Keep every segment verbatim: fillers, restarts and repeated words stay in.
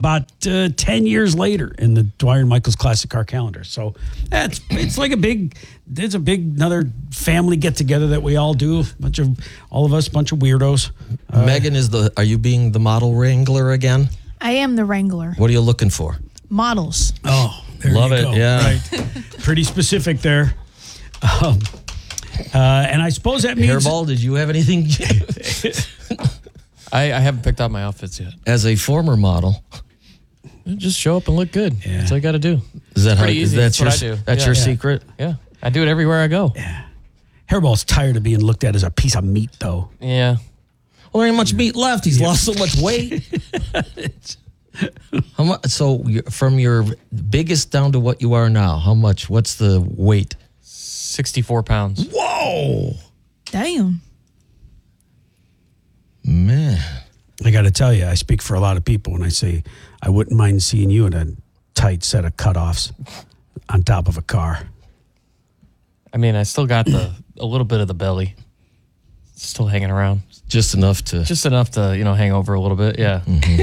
about uh, ten years later in the Dwyer and Michaels Classic Car Calendar. So that's it's like a big, it's a big another family get together that we all do. A bunch of all of us, a bunch of weirdos. Uh, Megan is the. Are you being the model wrangler again? I am the wrangler. What are you looking for? Models. Oh, there love you it. go. Yeah, right. Pretty specific there. Um, uh, and I suppose that means Hairball. Did you have anything? I, I haven't picked out my outfits yet. As a former model, Just show up and look good. Yeah. That's all I got to do. is that how? Pretty Is easy. that That's your? what I do. That's Yeah. your Yeah. secret. Yeah, I do it everywhere I go. Yeah. Hairball's tired of being looked at as a piece of meat, though. Yeah. Well, there ain't much meat left. He's lost so much weight. How much? So you- from your biggest down to what you are now, how much? What's the weight? sixty-four pounds. Whoa, Damn. man! I got to tell you, I speak for a lot of people when I say I wouldn't mind seeing you in a tight set of cutoffs on top of a car. I mean, I still got the a little bit of the belly still hanging around. Just enough to. Just enough to, you know, hang over a little bit. Yeah.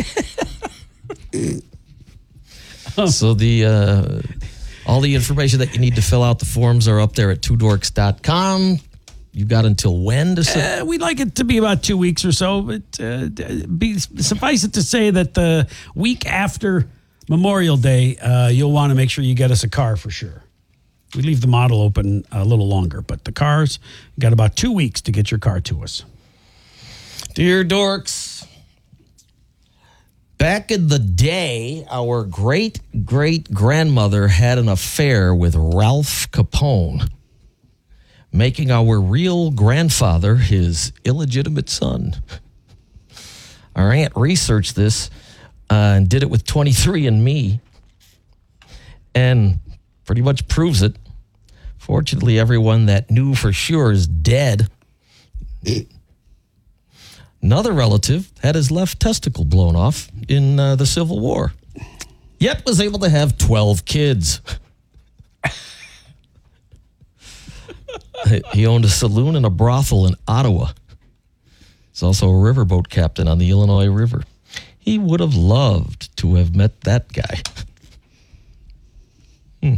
So the uh, all the information that you need to fill out the forms are up there at two dorks dot com. You got until when to sub- Uh, we'd like it to be about two weeks or so, but uh, be, suffice it to say that the week after Memorial Day, uh, you'll want to make sure you get us a car for sure. We leave the model open a little longer, but the cars, you got about two weeks to get your car to us. Dear dorks, back in the day, our great great grandmother had an affair with Ralph Capone, making our real grandfather his illegitimate son. Our aunt researched this uh, and did it with twenty-three and me, and pretty much proves it. Fortunately, everyone that knew for sure is dead. Another relative had his left testicle blown off in uh, the Civil War, yet was able to have twelve kids. He owned a saloon and a brothel in Ottawa. He's also a riverboat captain on the Illinois River. He would have loved to have met that guy. Hmm.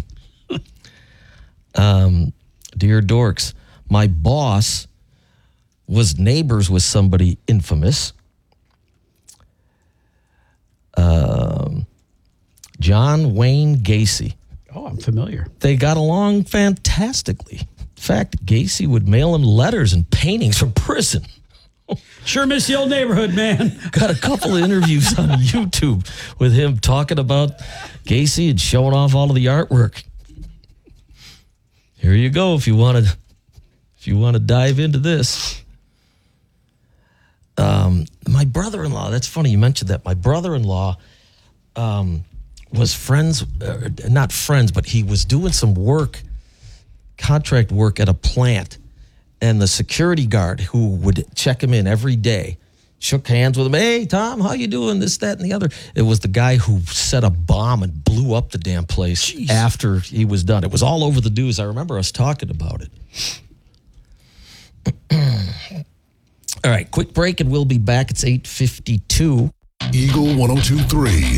Um, dear dorks, my boss was neighbors with somebody infamous. Um, John Wayne Gacy. Oh, I'm familiar. They got along fantastically. In fact, Gacy would mail him letters and paintings from prison. Sure miss the old neighborhood, man. Got a couple of interviews on YouTube with him talking about Gacy and showing off all of the artwork. Here you go if you want to if you want to dive into this. Um, my brother-in-law, that's funny you mentioned that. My brother-in-law um, was friends, uh, not friends, but he was doing some work, contract work at a plant. And the security guard who would check him in every day shook hands with him. Hey, Tom, how you doing? This, that, and the other. It was the guy who set a bomb and blew up the damn place Jeez. after he was done. It was all over the news. I remember us talking about it. All right, quick break and we'll be back. It's eight fifty-two. Eagle one oh two three.